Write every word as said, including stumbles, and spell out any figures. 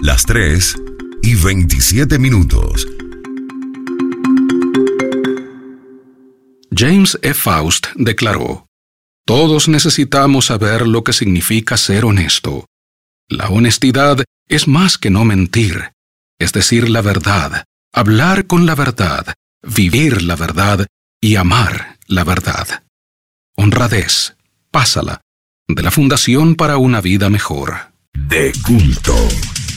Las tres y veintisiete minutos. James E. Faust declaró: todos necesitamos saber lo que significa ser honesto. La honestidad es más que no mentir, es decir la verdad, hablar con la verdad, vivir la verdad y amar la verdad. Honradez, pásala, de la Fundación para una Vida Mejor. De culto.